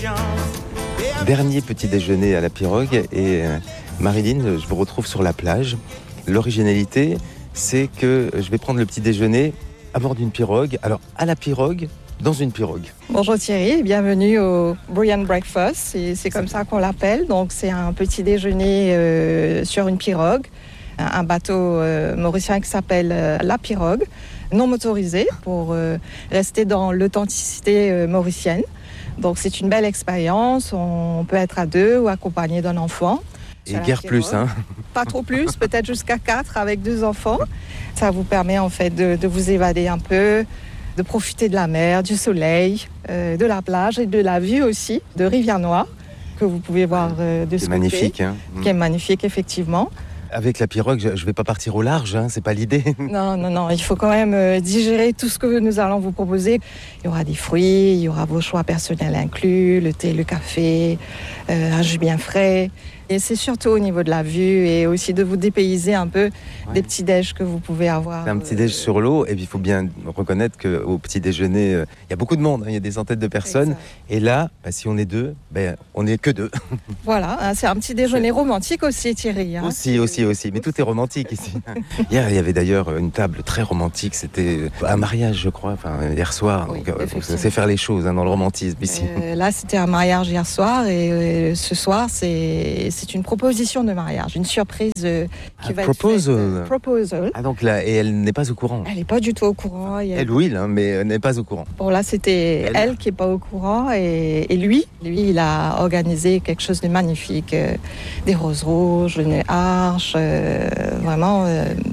Dernier petit déjeuner à la pirogue et Marilyn, je vous retrouve sur la plage. L'originalité, c'est que je vais prendre le petit déjeuner à bord d'une pirogue. Alors, à la pirogue, dans une pirogue. Bonjour Thierry, bienvenue au Brilliant Breakfast, c'est comme ça qu'on l'appelle. Donc c'est un petit déjeuner sur une pirogue, un bateau mauricien qui s'appelle la pirogue, non motorisé pour rester dans l'authenticité mauricienne. Donc c'est une belle expérience, on peut être à 2 ou accompagné d'un enfant. Et guère plus, hein. Pas trop plus, peut-être jusqu'à 4 avec 2 enfants. Ça vous permet en fait de vous évader un peu, de profiter de la mer, du soleil, de la plage et de la vue aussi de Rivière-Noire que vous pouvez voir de ce côté. C'est magnifique, hein. Qui est magnifique, effectivement. Avec la pirogue, je ne vais pas partir au large, hein, c'est pas l'idée. Non, il faut quand même digérer tout ce que nous allons vous proposer. Il y aura des fruits, il y aura vos choix personnels inclus, le thé, le café, un jus bien frais. Et c'est surtout au niveau de la vue et aussi de vous dépayser un peu des petits déj que vous pouvez avoir. C'est un petit déj sur l'eau et puis il faut bien reconnaître qu'au petit déjeuner, il y a beaucoup de monde, hein, il y a des centaines de personnes. Exact. Et là, si on est 2, on n'est que 2. Voilà, hein, c'est un petit déjeuner romantique aussi Thierry. Hein. Aussi, mais tout est romantique ici. Hier, il y avait d'ailleurs une table très romantique, c'était un mariage je crois, hier soir. Oui, donc on sait faire les choses dans le romantisme ici. Là, c'était un mariage hier soir et ce soir, c'est une proposition de mariage, une surprise qui va être faite. Proposal. Ah donc là, et elle n'est pas au courant. Elle n'est pas du tout au courant. Elle oui, hein, mais elle n'est pas au courant. Bon là, c'était elle qui n'est pas au courant et lui, il a organisé quelque chose de magnifique, des roses rouges, une arche, vraiment.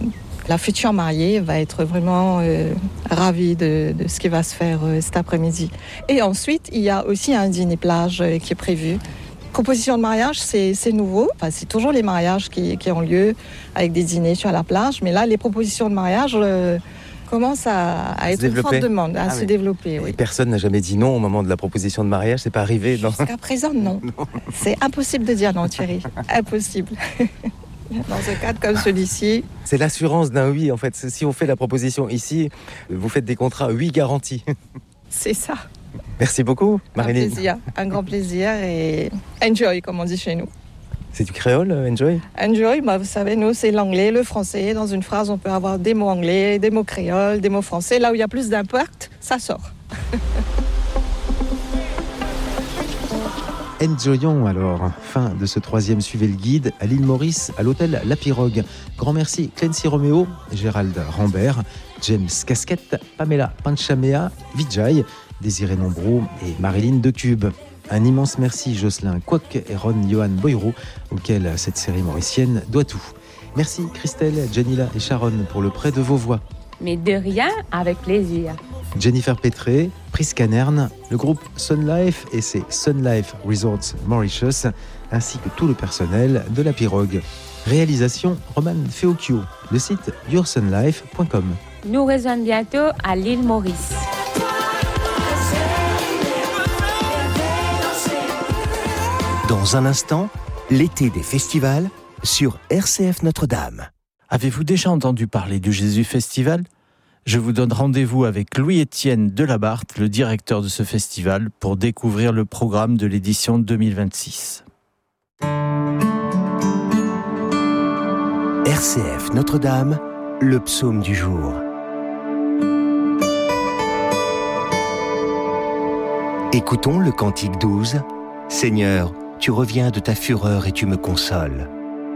La future mariée va être vraiment ravie de ce qui va se faire cet après-midi. Et ensuite, il y a aussi un dîner plage qui est prévu. Proposition de mariage, c'est nouveau. C'est toujours les mariages qui ont lieu avec des dîners sur la plage. Mais là, les propositions de mariage commencent à être une forte demande, à se développer. Oui. Et personne n'a jamais dit non au moment de la proposition de mariage, c'est pas arrivé. Jusqu'à présent, non. C'est impossible de dire non, Thierry. Impossible. Dans un cadre comme celui-ci. C'est l'assurance d'un oui, en fait. Si on fait la proposition ici, vous faites des contrats oui garantis. C'est ça. Merci beaucoup, Marilyn. Un grand plaisir et enjoy, comme on dit chez nous. C'est du créole, enjoy? Enjoy, vous savez, nous, c'est l'anglais, le français. Dans une phrase, on peut avoir des mots anglais, des mots créoles, des mots français. Là où il y a plus d'impact, ça sort. Enjoyons alors. Fin de ce 3e Suivez le guide à l'île Maurice, à l'hôtel La Pirogue. Grand merci Clancy Roméo, Gérald Rambert, James Casquette, Pamela Panchamea, Vijay, Désiré Nombrou et Marilyn Decube. Un immense merci Jocelyn Quoc et Ron Johan Boyro, auquel cette série mauricienne doit tout. Merci Christelle, Janila et Sharon pour le prêt de vos voix. Mais de rien, avec plaisir. Jennifer Petré, Prisca Nern, le groupe Sun Life et ses Sun Life Resorts Mauritius, ainsi que tout le personnel de la pirogue. Réalisation Roman Feocchio, le site yoursunlife.com. Nous rejoignons bientôt à l'île Maurice. Dans un instant, l'été des festivals sur RCF Notre-Dame. Avez-vous déjà entendu parler du Jésus Festival ? Je vous donne rendez-vous avec Louis-Étienne Delabarthe, le directeur de ce festival, pour découvrir le programme de l'édition 2026. RCF Notre-Dame, le psaume du jour. Écoutons le cantique 12. Seigneur, tu reviens de ta fureur et tu me consoles.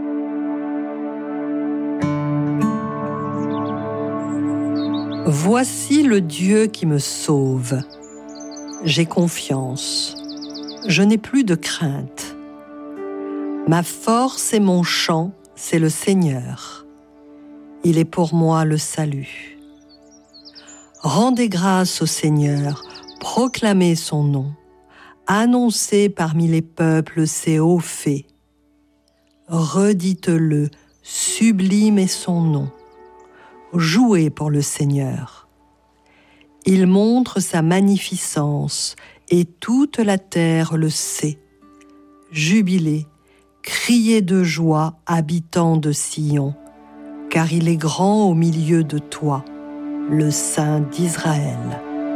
Voici le Dieu qui me sauve. J'ai confiance. Je n'ai plus de crainte. Ma force et mon chant, c'est le Seigneur. Il est pour moi le salut. Rendez grâce au Seigneur, proclamez son nom. Annoncez parmi les peuples ses hauts faits. Redites-le, sublime est son nom. Jouez pour le Seigneur. Il montre sa magnificence et toute la terre le sait. Jubilez, criez de joie, habitants de Sion, car il est grand au milieu de toi, le Saint d'Israël.